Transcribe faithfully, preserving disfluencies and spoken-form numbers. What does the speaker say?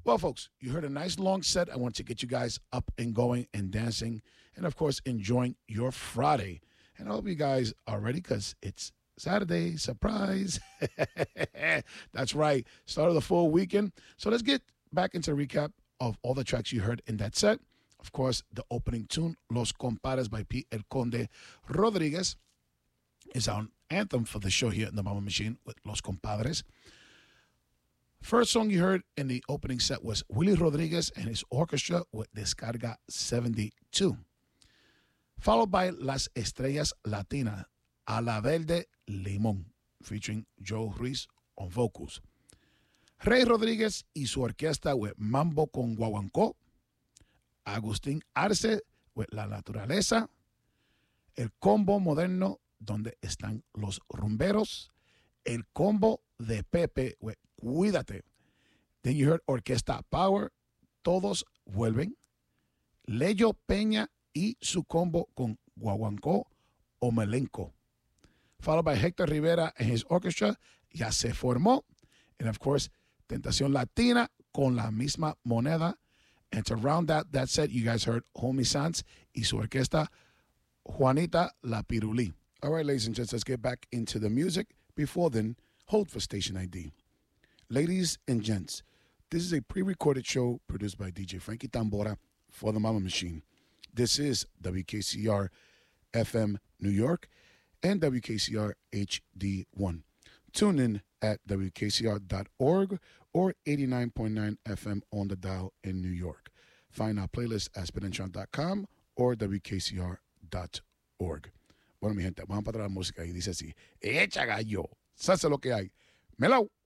Well, folks, you heard a nice long set. I want to get you guys up and going and dancing and, of course, enjoying your Friday. And I hope you guys are ready because it's Saturday. Surprise. That's right. Start of the full weekend. So let's get back into the recap of all the tracks you heard in that set. Of course, the opening tune, Los Compadres by Pete El Conde Rodriguez, is our anthem for the show here in the Mama Machine with Los Compadres. First song you heard in the opening set was Willie Rodriguez and his orchestra with Descarga seventy-two. Followed by Las Estrellas Latinas, A la Verde Limón, featuring Joe Ruiz on vocals. Rey Rodriguez y su orquesta with Mambo con Guaguancó. Agustín Arce with La Naturaleza. El Combo Moderno, Donde Están los Rumberos. El Combo de Pepe with Cuídate. Then you heard Orquesta Power, Todos Vuelven. Leyo Peña y su combo con Guaguancó o Melenco. Followed by Hector Rivera and his orchestra, Ya Se Formó. And of course, Tentación Latina con La Misma Moneda. And to round out that set, you guys heard Homie Sanz y su orquesta, Juanita La Pirulí. All right, ladies and gents, let's get back into the music. Before then, hold for station I D. Ladies and gents, this is a pre-recorded show produced by D J Frankie Tambora for the Mama Machine. This is W K C R F M New York and W K C R H D one. Tune in at W K C R dot org or eighty-nine point nine F M on the dial in New York. Find our playlist at spin and chant dot com or W K C R dot org. Bueno, mi gente, vamos para la música y dice así: Echa gallo, se hace lo que hay. Melao.